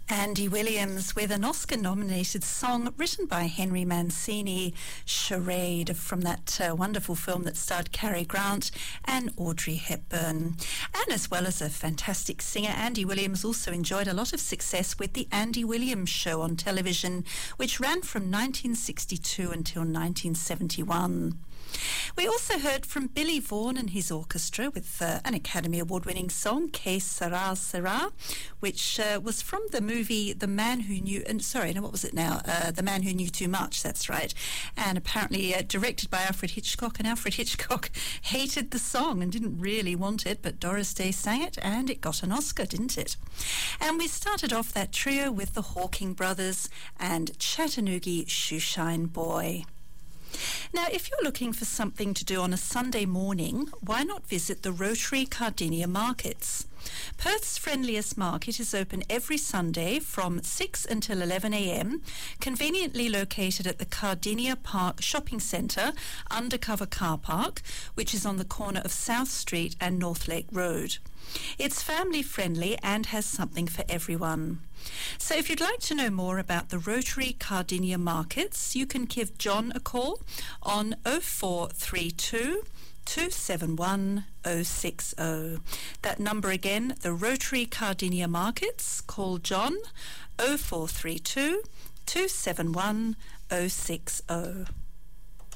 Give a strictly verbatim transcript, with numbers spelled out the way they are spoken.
Andy Williams with an Oscar-nominated song written by Henry Mancini, Charade, from that uh, wonderful film that starred Cary Grant and Audrey Hepburn. And as well as a fantastic singer, Andy Williams also enjoyed a lot of success with The Andy Williams Show on television, which ran from nineteen sixty-two until nineteen seventy-one. We also heard from Billy Vaughan and his orchestra with uh, an Academy Award-winning song, Que Sera Sera, which uh, was from the movie The Man Who Knew... Uh, sorry, no, what was it now? Uh, The Man Who Knew Too Much, that's right. And apparently uh, directed by Alfred Hitchcock, and Alfred Hitchcock hated the song and didn't really want it, but Doris Day sang it, and it got an Oscar, didn't it? And we started off that trio with the Hawking Brothers and Chattanooga Shoeshine Boy. Now, if you're looking for something to do on a Sunday morning, why not visit the Rotary Cardinia Markets? Perth's friendliest market is open every Sunday from six until eleven a m, conveniently located at the Cardinia Park Shopping Centre undercover car park, which is on the corner of South Street and Northlake Road. It's family-friendly and has something for everyone. So if you'd like to know more about the Rotary Cardinia Markets, you can give John a call on oh four three two, two seven one, oh six oh. That number again, the Rotary Cardinia Markets, call John oh four three two, two seven one, oh six oh.